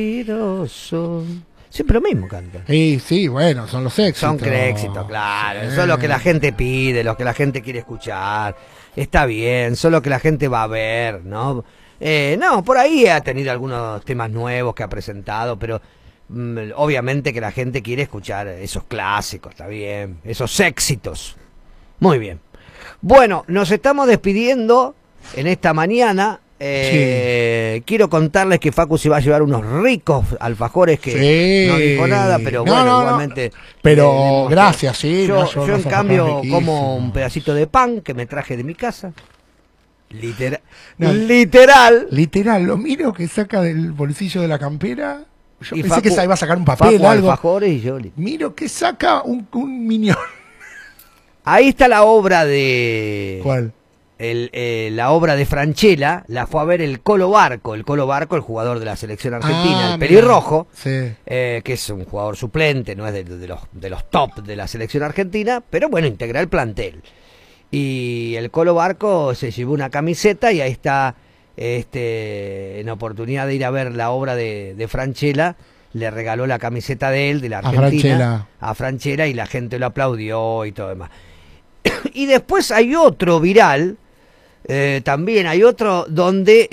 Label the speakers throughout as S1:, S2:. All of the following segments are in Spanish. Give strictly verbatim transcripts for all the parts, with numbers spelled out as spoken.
S1: Mentiroso. Siempre lo mismo canta.
S2: Sí, sí, bueno, son los éxitos.
S1: Son éxitos, claro.
S2: Sí.
S1: Eso es lo que la gente pide, lo que la gente quiere escuchar. Está bien, son lo que la gente va a ver, ¿no? Eh, no, por ahí ha tenido algunos temas nuevos que ha presentado, pero mm, obviamente que la gente quiere escuchar esos clásicos, está bien. Esos éxitos. Muy bien. Bueno, nos estamos despidiendo en esta mañana. Eh, sí. Quiero contarles que Facu se va a llevar unos ricos alfajores que sí. no dijo nada, pero no, bueno, no, igualmente.
S2: No. Pero eh, gracias, sí.
S1: Yo,
S2: no,
S1: yo en cambio como un pedacito de pan que me traje de mi casa. Literal. No, literal.
S2: Literal, lo miro que saca del bolsillo de la campera. Yo
S1: y
S2: pensé
S1: Facu,
S2: que se iba a sacar un papel
S1: Facu
S2: o algo.
S1: Alfajores y yo.
S2: Miro que saca un, un minión.
S1: Ahí está la obra de.
S2: ¿Cuál?
S1: El, eh, la obra de Francella, la fue a ver el Colo Barco, el Colo Barco, el jugador de la selección argentina,
S2: ah,
S1: el pelirrojo,
S2: sí.
S1: eh, que es un jugador suplente, no es de, de, los, de los top de la selección argentina, pero bueno, integra el plantel. Y el Colo Barco se llevó una camiseta y ahí está, este, en oportunidad de ir a ver la obra de, de Francella, le regaló la camiseta de él, de la Argentina, a Francella. a Francella, y la gente lo aplaudió y todo demás. Y después hay otro viral. Eh, también hay otro donde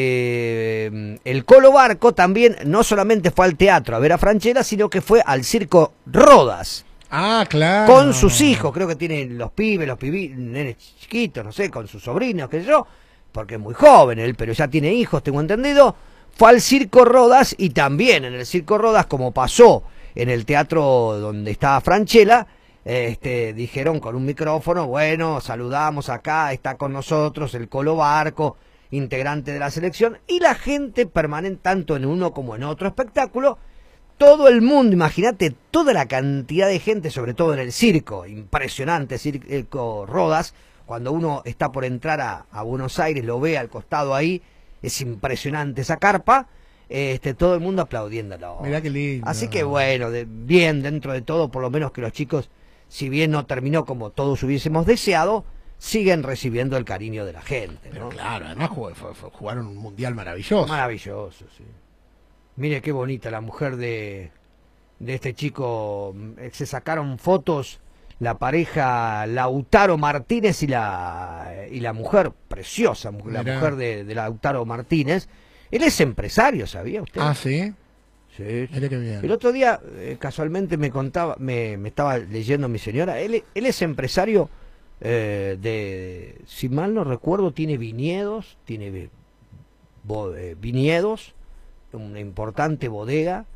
S1: eh, el Colo Barco también no solamente fue al teatro a ver a Francella, sino que fue al circo Rodas.
S2: Ah, claro.
S1: Con sus hijos, creo que tienen los pibes, los pibis, nenes chiquitos, no sé, con sus sobrinos, qué sé yo, porque es muy joven él, pero ya tiene hijos, tengo entendido. Fue al circo Rodas y también en el circo Rodas, como pasó en el teatro donde estaba Francella, Este, dijeron con un micrófono, bueno, saludamos acá, está con nosotros el Colo Barco, integrante de la selección, y la gente permanente tanto en uno como en otro espectáculo, todo el mundo, imagínate toda la cantidad de gente, sobre todo en el circo, impresionante circo Rodas, cuando uno está por entrar a, a Buenos Aires, lo ve al costado ahí, es impresionante esa carpa, este, todo el mundo aplaudiéndolo.
S2: Mirá qué lindo.
S1: Así que bueno, de, bien dentro de todo, por lo menos que los chicos, si bien no terminó como todos hubiésemos deseado, siguen recibiendo el cariño de la gente, ¿no?
S2: Pero claro, además jugaron un mundial maravilloso.
S1: Maravilloso, sí. Mire qué bonita la mujer de, de este chico. Se sacaron fotos la pareja Lautaro Martínez y la y la mujer, preciosa, la Mirá. mujer de, de Lautaro Martínez. Él es empresario, ¿sabía usted?
S2: Ah, ¿sí?
S1: Sí.
S2: Mira qué bien.
S1: El otro día eh, casualmente me contaba, me, me estaba leyendo mi señora, él, él es empresario eh, de, si mal no recuerdo, tiene viñedos, tiene bo, eh, viñedos, una importante bodega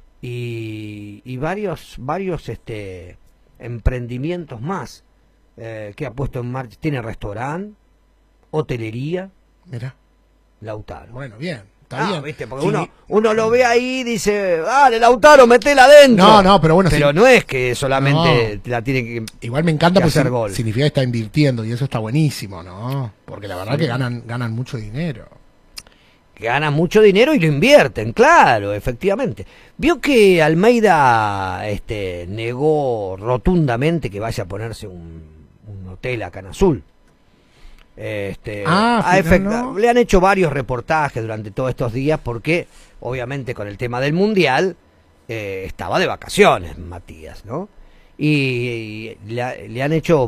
S1: y, y varios, varios este emprendimientos más eh, que ha puesto en marcha. Tiene restaurante, hotelería.
S2: Mira.
S1: Lautaro.
S2: Bueno, bien.
S1: Ah,
S2: bien.
S1: ¿viste? Porque
S2: sí.
S1: uno, uno lo ve ahí y dice, dale, Lautaro, metela adentro.
S2: No, no, pero bueno.
S1: Pero
S2: sí.
S1: no es que solamente no. la tiene que
S2: Igual me encanta porque
S1: hacer gol.
S2: Significa que está invirtiendo y eso está buenísimo, ¿no? Porque la verdad sí. que ganan, ganan mucho dinero.
S1: Que ganan mucho dinero y lo invierten, claro, efectivamente. Vio que Almeida este, negó rotundamente que vaya a ponerse un, un hotel acá en Azul. Este,
S2: ah,
S1: a efect...
S2: no.
S1: Le han hecho varios reportajes durante todos estos días porque obviamente con el tema del mundial eh, estaba de vacaciones Matías, ¿no? Y, y le, le han hecho